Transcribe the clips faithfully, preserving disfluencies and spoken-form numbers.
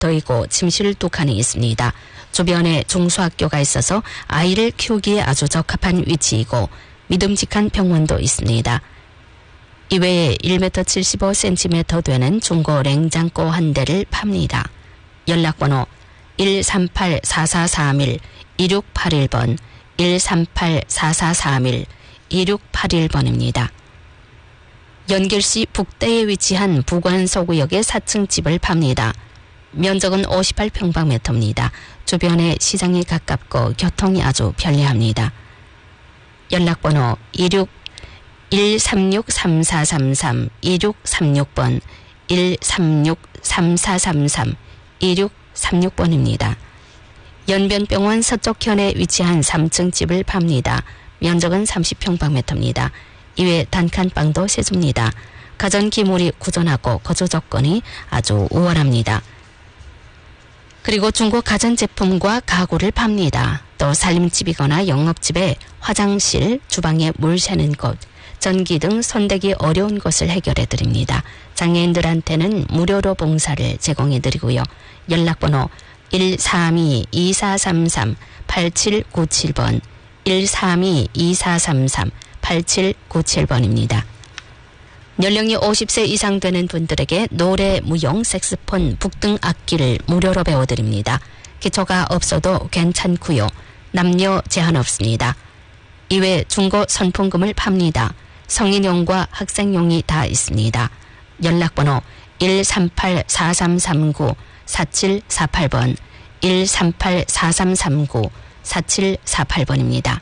평방미터이고 침실 두 칸이 있습니다. 주변에 중소학교가 있어서 아이를 키우기에 아주 적합한 위치이고 믿음직한 병원도 있습니다. 이외에 일 미터 칠십오 센티미터 되는 중고 냉장고 한 대를 팝니다. 연락번호 일삼팔 사사삼일 이육팔일 번 일삼팔 사사삼일 이육팔일 번입니다. 연길시 북대에 위치한 부관서구역의 사 층 집을 팝니다. 면적은 오십팔 평방미터입니다. 주변에 시장이 가깝고 교통이 아주 편리합니다. 연락번호 이육 일삼육 삼사삼삼 이육삼육 번 일삼육 삼사삼삼 이육삼육 번입니다. 연변병원 서쪽현에 위치한 삼 층 집을 팝니다. 면적은 삼십 평방미터입니다. 이외 단칸방도 세줍니다. 가전 기물이 구전하고 거주 조건이 아주 우월합니다. 그리고 중고 가전제품과 가구를 팝니다. 또 살림집이거나 영업집에 화장실, 주방에 물 새는 곳, 전기 등 손대기 어려운 것을 해결해 드립니다. 장애인들한테는 무료로 봉사를 제공해 드리고요. 연락번호 일삼이 이사삼삼 팔칠구칠 번 일삼이 이사삼삼 팔칠구칠 번입니다. 연령이 오십 세 이상 되는 분들에게 노래, 무용, 색스폰, 북등 악기를 무료로 배워드립니다. 기초가 없어도 괜찮고요. 남녀 제한 없습니다. 이외 중고 선풍금을 팝니다. 성인용과 학생용이 다 있습니다. 연락번호 일삼팔 사삼삼구 사칠사팔 번 일삼팔 사삼삼구 사칠사팔 번입니다.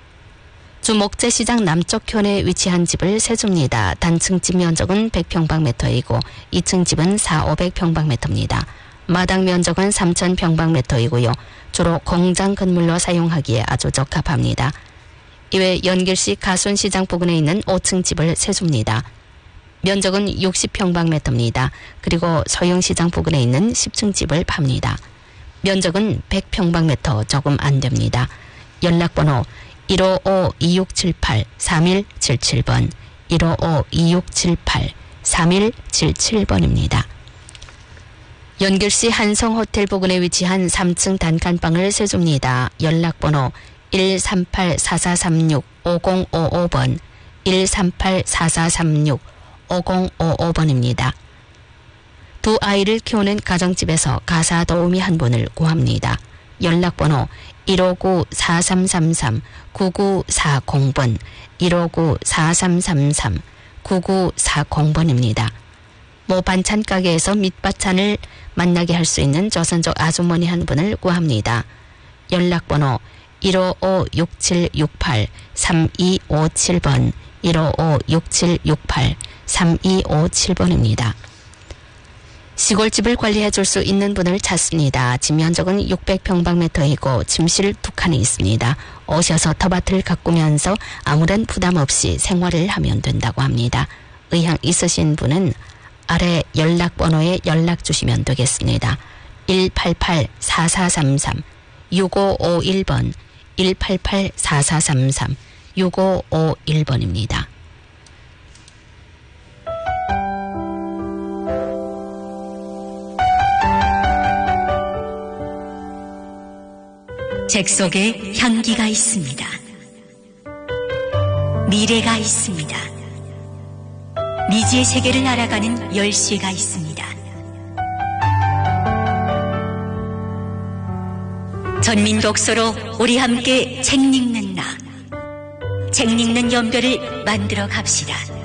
주목재시장 남쪽현에 위치한 집을 세줍니다. 단층집 면적은 백 평방미터이고 이 층 집은 사오백 평방미터입니다. 마당 면적은 삼천 평방미터이고요. 주로 공장 건물로 사용하기에 아주 적합합니다. 이외 연길시 가순시장 부근에 있는 오 층 집을 세줍니다. 면적은 육십 평방미터입니다. 그리고 소영시장 부근에 있는 십 층 집을 팝니다. 면적은 백 평방미터 조금 안 됩니다. 연락번호 일오오 이육칠팔 삼일칠칠 번 일오오 이육칠팔 삼일칠칠 번입니다. 연길시 한성호텔 부근에 위치한 삼 층 단칸방을 세줍니다. 연락번호 일삼팔 사사삼육 오공오오 번 일삼팔 사사삼육 오공오오 번입니다. 두 아이를 키우는 가정집에서 가사 도우미 한 분을 구합니다. 연락번호 일오구 사삼삼삼 구구사공 번 일오구 사삼삼삼 구구사공 번입니다. 모 반찬 가게에서 밑반찬을 만나게 할 수 있는 조선족 아주머니 한 분을 구합니다. 연락번호 일오오 육칠육팔 삼이오칠 번 일오오 육칠육팔 삼이오칠 번입니다. 시골집을 관리해 줄 수 있는 분을 찾습니다. 집 면적은 육백 평방미터이고 침실 두 칸이 있습니다. 오셔서 텃밭을 가꾸면서 아무런 부담 없이 생활을 하면 된다고 합니다. 의향 있으신 분은 아래 연락번호에 연락 주시면 되겠습니다. 일팔팔 사사삼삼 육오오일 번 일팔팔 사사삼삼 육오오일 번입니다. 책 속에 향기가 있습니다. 미래가 있습니다. 미지의 세계를 알아가는 열쇠가 있습니다. 전민 독서로 우리 함께 책 읽는 나, 책 읽는 연별을 만들어 갑시다.